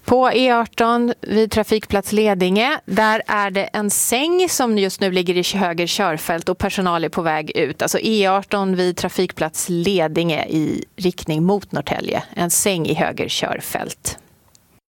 På E18 vid trafikplats Ledinge, där är det en säng som just nu ligger i höger körfält och personal är på väg ut. Alltså E18 vid trafikplats Ledinge i riktning mot Norrtälje. En säng i höger körfält.